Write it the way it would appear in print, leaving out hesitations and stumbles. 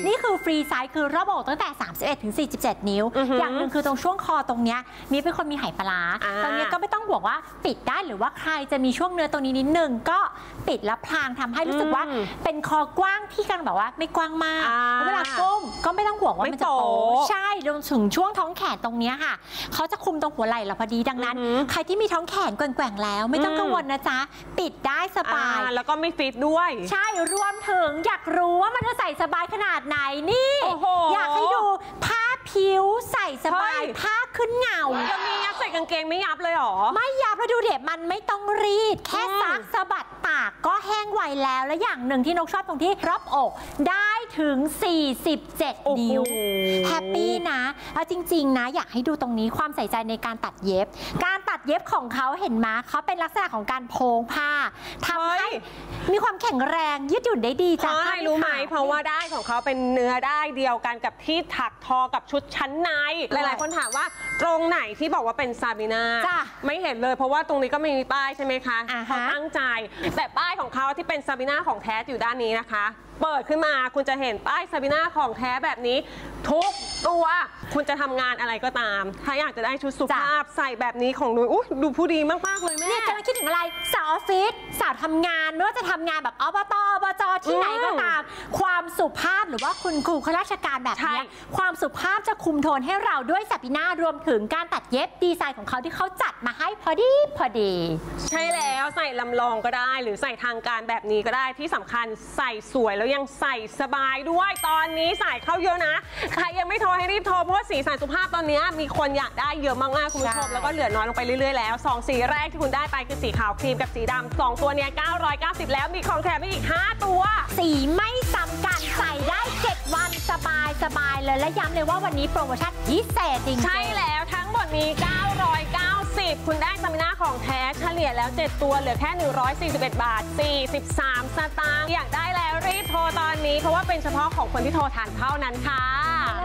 นี่คือฟรีไซส์คือรอบอกตั้งแต่31 ถึง 47 นิ้วอย่างหนึ่งคือตรงช่วงคอตรงเนี้ยมีเป็นคนมีไหปลาร้าตรงเนี้ยก็ไม่ต้องห่วงว่าปิดได้หรือว่าใครจะมีช่วงเนื้อตรงนี้นิดนึงก็ปิดแล้วพลางทำให้รู้สึกว่าเป็นคอกว้างที่กันแบบว่าไม่กว้างมากเวลาก้มก็ไม่ต้องห่วงว่ามันจะโป๊ใช่รวมถึงช่วงท้องแขนตรงเนี้ยค่ะเขาจะคุมตรงหัวไหล่เราพอดีดังนั้นใครที่มีท้องแขนแกว่งแล้วไม่ต้องกังวลนะจ๊ะปิดได้สบายแล้วก็ไม่ฟิตด้วยใช่รวมถึงอยากรู้ว่ามันจะใส่สบายขนาดไหนนี่อยากให้ดูผ้าผิวใส่สบายผ้าขึ้นเงาแล้วมียัดใส่กางเกงไม่ยับเลยหรอไม่ยับแล้วดูเด็ดมันไม่ต้องรีดแค่ซักสะบัดตากก็แห้งไวแล้วและอย่างหนึ่งที่นกชอบตรงที่รอบอกได้ถึง47 นิ้วแฮปปี้นะแล้วจริงๆนะอยากให้ดูตรงนี้ความใส่ใจในการตัดเย็บของเขาเห็นไหมเขาเป็นลักษณะของการโพงผ้าทำให้มีความแข็งแรงยืดหยุ่นได้ดีจ้ะรู้ไหมเพราะว่าได้ของเขาเป็นเนื้อได้เดียวกันกับที่ถักทอกับชุดชั้นในหลายๆคนถามว่าตรงไหนที่บอกว่าเป็นซาบีนาไม่เห็นเลยเพราะว่าตรงนี้ก็มีป้ายใช่ไหมคะเขาตั้งใจแต่ป้ายของเขาที่เป็นซาบีนาของแท้อยู่ด้านนี้นะคะเปิดขึ้นมาคุณจะเห็นป้ายซาบีนาของแท้แบบนี้ทุกตัวคุณจะทำงานอะไรก็ตามถ้าอยากจะได้ชุดสุภาพใส่แบบนี้ของนุ้ยดูผู้ดีมากๆเลยแม่เนี่ยกำลังคิดถึงอะไรสาวออฟฟิศสาวทำงานไม่ว่าจะทำงานแบบอบจที่ไหนก็ตามความสุภาพหรือว่าคุณครูข้าราชการแบบนี้ความสุภาพจะคุมโทนให้เราด้วยซาบีนารวมถึงการตัดเย็บดีไซน์ของเขาที่เขาจัดมาให้พอดีใช่แล้วใส่ลำลองก็ได้หรือใส่ทางการแบบนี้ก็ได้ที่สำคัญใส่สวยแล้วยังใส่สบายด้วยตอนนี้ใส่เข้าเยอะนะใครยังไม่โทรให้รีบโทรเพราะสีสันสุภาพตอนนี้มีคนอยากได้เยอะมากๆคุณผู้ชมแล้วก็เหลือน้อยลงไปเรื่อยๆแล้ว2สีแรกที่คุณได้ไปคือสีขาวครีมกับสีดำ2ตัวเนี้ย990แล้วมีของแถมอีก5ตัวสีไม่ซ้ำกันใส่ได้7 วันสบายเลยและย้ำเลยว่าวันนี้โปรโมชั่นพิเศษจริงใช่แล้วทั้งหมดนี้990คุณได้ซาบีนาของแท้เฉลี่ยแล้ว7ตัวเหลือแค่141 บาท43 สตางค์อยากได้แล้วรีบโทรตอนนี้เพราะว่าเป็นเฉพาะของคนที่โทรทันเท่านั้นค่ะ